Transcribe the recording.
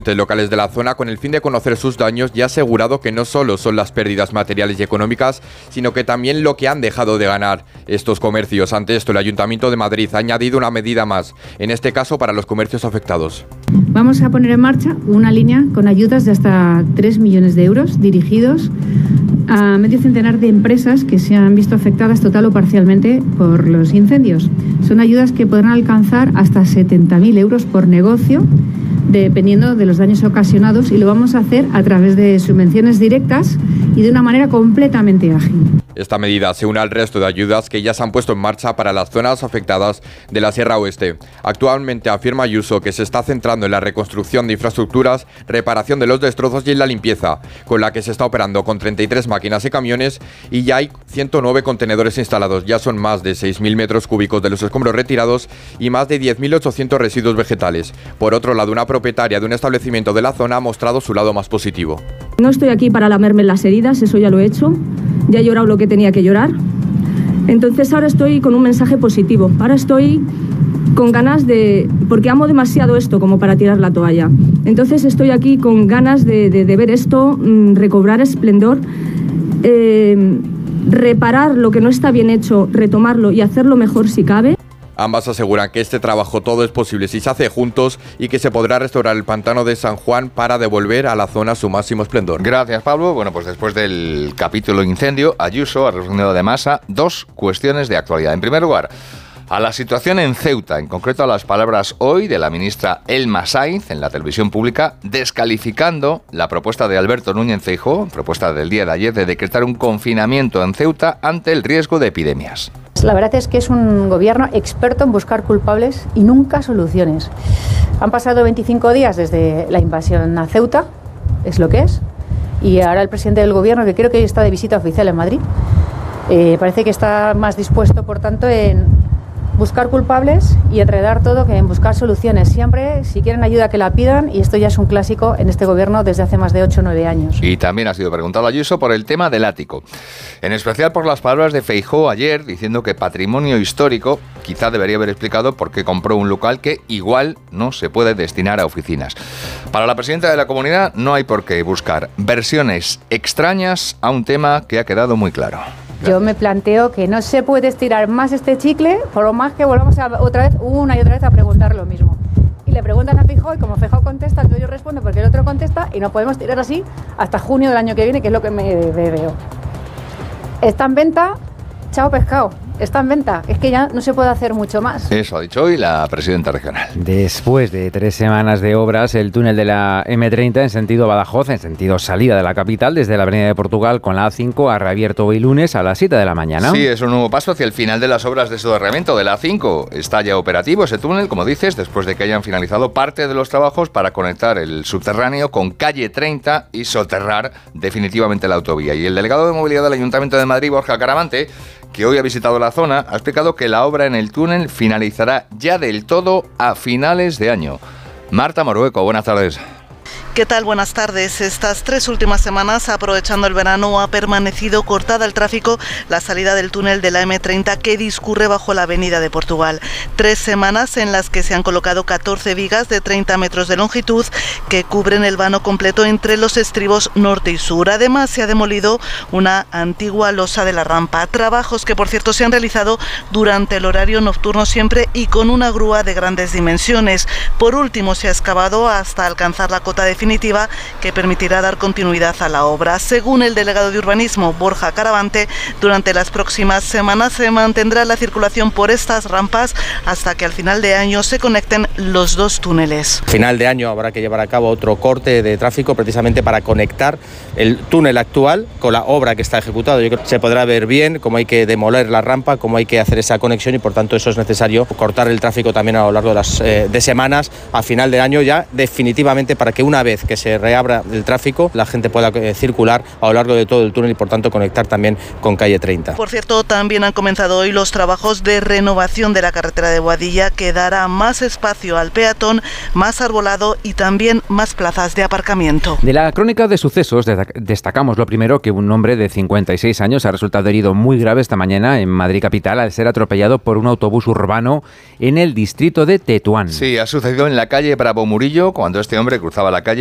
Locales de la zona con el fin de conocer sus daños y ha asegurado que no solo son las pérdidas materiales y económicas, sino que también lo que han dejado de ganar estos comercios. Ante esto, el Ayuntamiento de Madrid ha añadido una medida más, en este caso para los comercios afectados. Vamos a poner en marcha una línea con ayudas de hasta 3 millones de euros dirigidos a medio centenar de empresas que se han visto afectadas total o parcialmente por los incendios. Son ayudas que podrán alcanzar hasta 70.000 euros por negocio, dependiendo de los daños ocasionados, y lo vamos a hacer a través de subvenciones directas y de una manera completamente ágil. Esta medida se une al resto de ayudas que ya se han puesto en marcha para las zonas afectadas de la Sierra Oeste. Actualmente afirma Ayuso que se está centrando en la reconstrucción de infraestructuras, reparación de los destrozos y en la limpieza, con la que se está operando con 33 máquinas y camiones y ya hay 109 contenedores instalados. Ya son más de 6.000 metros cúbicos de los escombros retirados y más de 10.800 residuos vegetales. Por otro lado, una propietaria de un establecimiento de la zona ha mostrado su lado más positivo. No estoy aquí para lamerme las heridas, eso ya lo he hecho. Ya he llorado lo que tenía que llorar. Entonces ahora estoy con un mensaje positivo. Ahora estoy con ganas de... porque amo demasiado esto como para tirar la toalla. Entonces estoy aquí con ganas de ver esto, recobrar esplendor, reparar lo que no está bien hecho, retomarlo y hacerlo mejor si cabe. Ambas aseguran que este trabajo todo es posible si se hace juntos y que se podrá restaurar el pantano de San Juan para devolver a la zona su máximo esplendor. Gracias, Pablo. Bueno, pues después del capítulo incendio, Ayuso ha respondido de masa dos cuestiones de actualidad. En primer lugar, a la situación en Ceuta, en concreto a las palabras hoy de la ministra Elma Sainz en la televisión pública, descalificando la propuesta de Alberto Núñez Feijóo, propuesta del día de ayer, de decretar un confinamiento en Ceuta ante el riesgo de epidemias. La verdad es que es un gobierno experto en buscar culpables y nunca soluciones. Han pasado 25 días desde la invasión a Ceuta, es lo que es, y ahora el presidente del gobierno, que creo que hoy está de visita oficial en Madrid, parece que está más dispuesto, por tanto, en buscar culpables y enredar todo que en buscar soluciones. Siempre, si quieren ayuda, que la pidan, y esto ya es un clásico en este gobierno desde hace más de 8 o 9 años. Y también ha sido preguntado a Ayuso por el tema del ático, en especial por las palabras de Feijóo ayer, diciendo que patrimonio histórico quizá debería haber explicado por qué compró un local que igual no se puede destinar a oficinas. Para la presidenta de la comunidad no hay por qué buscar versiones extrañas a un tema que ha quedado muy claro. Yo me planteo que no se puede estirar más este chicle, por lo más que volvamos otra vez, una y otra vez, a preguntar lo mismo. Y le preguntan a Feijóo, y como Feijóo contesta, entonces yo respondo porque el otro contesta, y no podemos tirar así hasta junio del año que viene, que es lo que me veo. Está en venta, chao pescado. Está en venta, es que ya no se puede hacer mucho más. Eso ha dicho hoy la presidenta regional. Después de 3 semanas de obras, el túnel de la M30 en sentido Badajoz, en sentido salida de la capital, desde la Avenida de Portugal con la A5, ha reabierto hoy lunes a las 7 de la mañana. Sí, es un nuevo paso hacia el final de las obras de soterramiento de la A5. Está ya operativo ese túnel, como dices, después de que hayan finalizado parte de los trabajos para conectar el subterráneo con calle 30 y soterrar definitivamente la autovía. Y el delegado de movilidad del Ayuntamiento de Madrid, Borja Caramante, que hoy ha visitado la zona, ha explicado que la obra en el túnel finalizará ya del todo a finales de año. Marta Morueco, buenas tardes. ¿Qué tal? Buenas tardes. Estas 3 últimas semanas, aprovechando el verano, ha permanecido cortada el tráfico la salida del túnel de la M30 que discurre bajo la Avenida de Portugal. 3 semanas en las que se han colocado 14 vigas de 30 metros de longitud que cubren el vano completo entre los estribos norte y sur. Además, se ha demolido una antigua losa de la rampa. Trabajos que, por cierto, se han realizado durante el horario nocturno siempre y con una grúa de grandes dimensiones. Por último, se ha excavado hasta alcanzar la cota definitiva que permitirá dar continuidad a la obra. Según el delegado de urbanismo, Borja Caramante, durante las próximas semanas se mantendrá la circulación por estas rampas hasta que al final de año se conecten los 2 túneles. Final de año habrá que llevar a cabo otro corte de tráfico precisamente para conectar el túnel actual con la obra que está ejecutado. Yo creo que se podrá ver bien cómo hay que demoler la rampa, cómo hay que hacer esa conexión, y por tanto eso es necesario cortar el tráfico también a lo largo de las de semanas a final de año ya definitivamente, para que una vez vez que se reabra el tráfico, la gente pueda circular a lo largo de todo el túnel y por tanto conectar también con calle 30. Por cierto, también han comenzado hoy los trabajos de renovación de la carretera de Boadilla, que dará más espacio al peatón, más arbolado y también más plazas de aparcamiento. De la crónica de sucesos destacamos lo primero, que un hombre de 56 años ha resultado herido muy grave esta mañana en Madrid capital al ser atropellado por un autobús urbano en el distrito de Tetuán. Sí, ha sucedido en la calle Bravo Murillo cuando este hombre cruzaba la calle